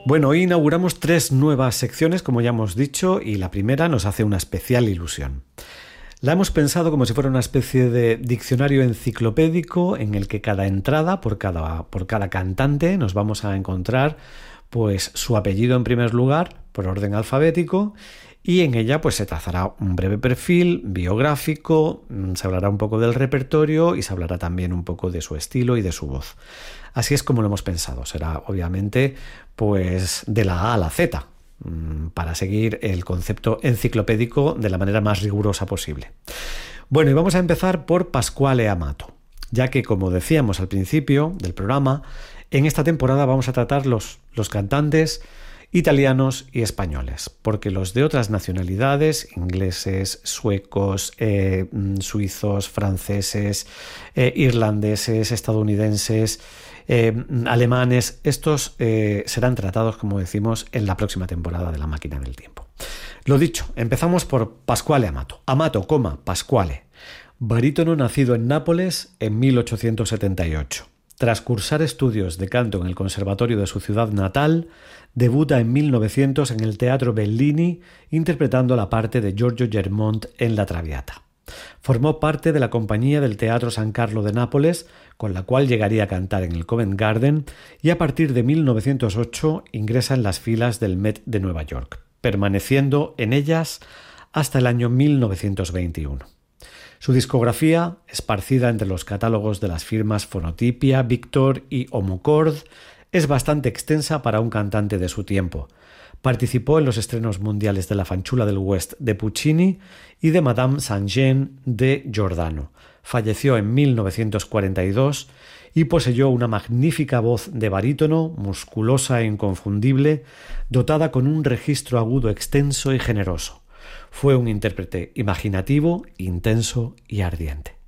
Bueno, hoy inauguramos 3 nuevas secciones, como ya hemos dicho, y la primera nos hace una especial ilusión. La hemos pensado como si fuera una especie de diccionario enciclopédico en el que cada entrada, por cada cantante, nos vamos a encontrar pues su apellido en primer lugar, por orden alfabético, y en ella pues se trazará un breve perfil biográfico, se hablará un poco del repertorio y se hablará también un poco de su estilo y de su voz. Así es como lo hemos pensado. Será obviamente pues de la A a la Z, para seguir el concepto enciclopédico de la manera más rigurosa posible. Bueno, y vamos a empezar por Pasquale Amato, ya que, como decíamos al principio del programa, en esta temporada vamos a tratar los cantantes italianos y españoles, porque los de otras nacionalidades, ingleses, suecos, suizos, franceses, irlandeses, estadounidenses, alemanes, estos serán tratados, como decimos, en la próxima temporada de La Máquina del Tiempo. Lo dicho, empezamos por Pasquale Amato. Amato, Pasquale, barítono nacido en Nápoles en 1878. Tras cursar estudios de canto en el conservatorio de su ciudad natal, debuta en 1900 en el Teatro Bellini interpretando la parte de Giorgio Germont en La Traviata. Formó parte de la compañía del Teatro San Carlo de Nápoles, con la cual llegaría a cantar en el Covent Garden, y a partir de 1908 ingresa en las filas del Met de Nueva York, permaneciendo en ellas hasta el año 1921. Su discografía, esparcida entre los catálogos de las firmas Fonotipia, Victor y Homochord, es bastante extensa para un cantante de su tiempo. Participó en los estrenos mundiales de La Fanciulla del West de Puccini y de Madame Saint-Jean de Giordano. Falleció en 1942 y poseyó una magnífica voz de barítono, musculosa e inconfundible, dotada con un registro agudo extenso y generoso. Fue un intérprete imaginativo, intenso y ardiente.